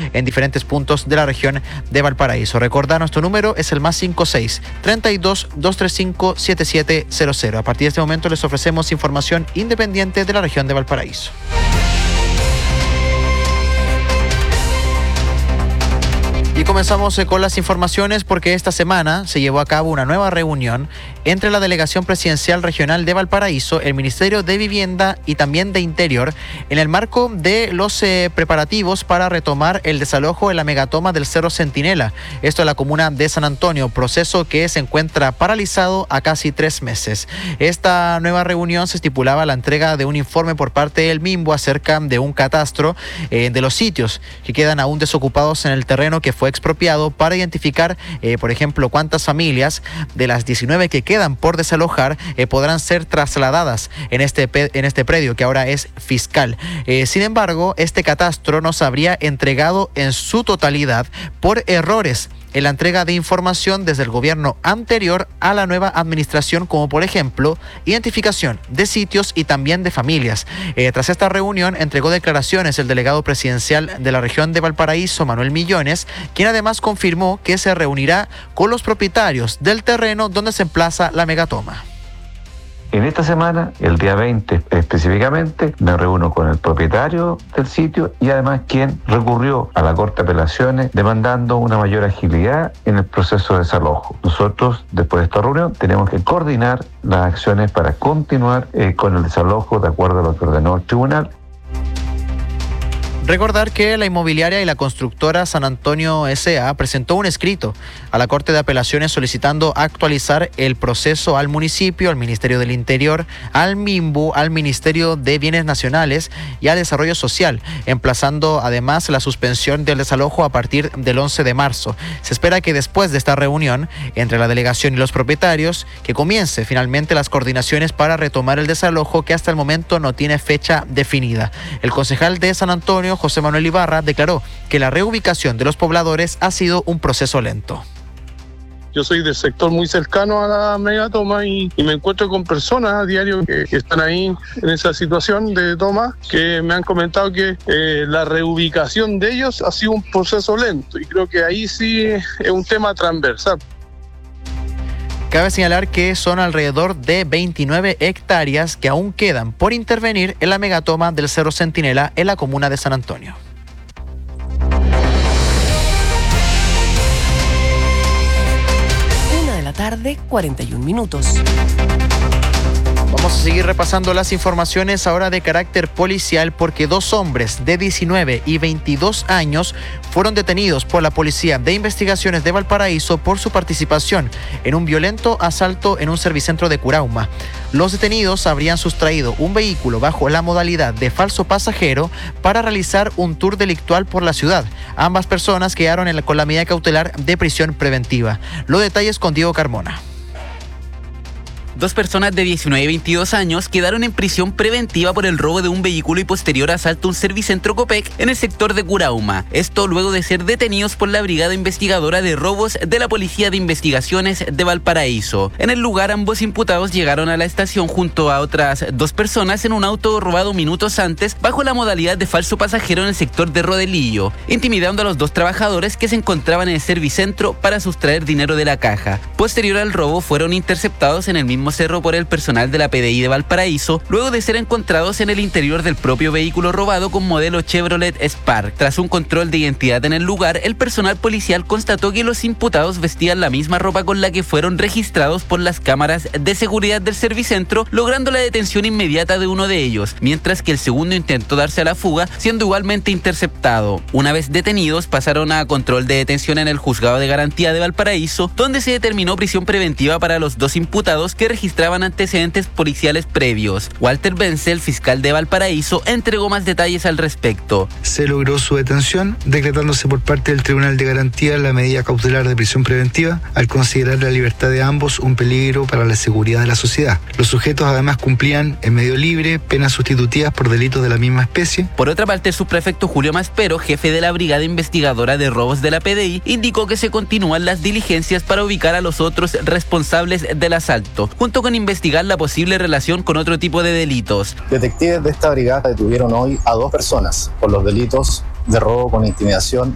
en diferentes puntos de la región de Valparaíso. Recordá, nuestro número es el +56 32 235 7700. A partir de este momento les ofrecemos información independiente de la región de Valparaíso. Y comenzamos con las informaciones porque esta semana se llevó a cabo una nueva reunión entre la Delegación Presidencial Regional de Valparaíso, el Ministerio de Vivienda y también de Interior, en el marco de los preparativos para retomar el desalojo en la megatoma del Cerro Centinela. Esto en la comuna de San Antonio, proceso que se encuentra paralizado a casi 3 meses. Esta nueva reunión se estipulaba la entrega de un informe por parte del MIMBO acerca de un catastro de los sitios que quedan aún desocupados en el terreno que fue expropiado para identificar, por ejemplo, cuántas familias de las 19 que quedan por desalojar podrán ser trasladadas en este predio que ahora es fiscal. Sin embargo, este catastro no se habría entregado en su totalidad por errores en la entrega de información desde el gobierno anterior a la nueva administración, como por ejemplo identificación de sitios y también de familias. Tras esta reunión entregó declaraciones el delegado presidencial de la región de Valparaíso, Manuel Millones, quien además confirmó que se reunirá con los propietarios del terreno donde se emplaza la megatoma. En esta semana, el día 20 específicamente, me reúno con el propietario del sitio y además quien recurrió a la Corte de Apelaciones demandando una mayor agilidad en el proceso de desalojo. Nosotros, después de esta reunión, tenemos que coordinar las acciones para continuar con el desalojo de acuerdo a lo que ordenó el tribunal. Recordar que la inmobiliaria y la constructora San Antonio S.A. presentó un escrito a la Corte de Apelaciones solicitando actualizar el proceso al municipio, al Ministerio del Interior, al MIMBU, al Ministerio de Bienes Nacionales y al Desarrollo Social, emplazando además la suspensión del desalojo a partir del 11 de marzo. Se espera que después de esta reunión entre la delegación y los propietarios, que comience finalmente las coordinaciones para retomar el desalojo que hasta el momento no tiene fecha definida. El concejal de San Antonio, José Manuel Ibarra, declaró que la reubicación de los pobladores ha sido un proceso lento. Yo soy del sector muy cercano a la megatoma y me encuentro con personas a diario que están ahí en esa situación de toma, que me han comentado que la reubicación de ellos ha sido un proceso lento y creo que ahí sí es un tema transversal. Cabe señalar que son alrededor de 29 hectáreas que aún quedan por intervenir en la megatoma del Cerro Centinela en la comuna de San Antonio. Tarde, 41 minutos. Vamos a seguir repasando las informaciones ahora de carácter policial porque 2 hombres de 19 y 22 años fueron detenidos por la Policía de Investigaciones de Valparaíso por su participación en un violento asalto en un servicentro de Curauma. Los detenidos habrían sustraído un vehículo bajo la modalidad de falso pasajero para realizar un tour delictual por la ciudad. Ambas personas quedaron con la medida cautelar de prisión preventiva. Los detalles con Diego Carmona. 2 personas de 19 y 22 años quedaron en prisión preventiva por el robo de un vehículo y posterior asalto a un servicentro Copec en el sector de Curauma. Esto luego de ser detenidos por la Brigada Investigadora de Robos de la Policía de Investigaciones de Valparaíso. En el lugar, ambos imputados llegaron a la estación junto a otras 2 personas en un auto robado minutos antes bajo la modalidad de falso pasajero en el sector de Rodelillo, intimidando a los 2 trabajadores que se encontraban en el servicentro para sustraer dinero de la caja. Posterior al robo, fueron interceptados en el mismo cerro por el personal de la PDI de Valparaíso, luego de ser encontrados en el interior del propio vehículo robado con modelo Chevrolet Spark. Tras un control de identidad en el lugar, el personal policial constató que los imputados vestían la misma ropa con la que fueron registrados por las cámaras de seguridad del servicentro, logrando la detención inmediata de uno de ellos, mientras que el segundo intentó darse a la fuga, siendo igualmente interceptado. Una vez detenidos, pasaron a control de detención en el Juzgado de Garantía de Valparaíso, donde se determinó prisión preventiva para los 2 imputados que registraban antecedentes policiales previos. Walter Benzel, fiscal de Valparaíso, entregó más detalles al respecto. Se logró su detención, decretándose por parte del Tribunal de Garantía la medida cautelar de prisión preventiva, al considerar la libertad de ambos un peligro para la seguridad de la sociedad. Los sujetos además cumplían en medio libre penas sustitutivas por delitos de la misma especie. Por otra parte, el subprefecto Julio Maspero, jefe de la Brigada Investigadora de Robos de la PDI, indicó que se continúan las diligencias para ubicar a los otros responsables del asalto, junto con investigar la posible relación con otro tipo de delitos. Detectives de esta brigada detuvieron hoy a 2 personas por los delitos de robo con intimidación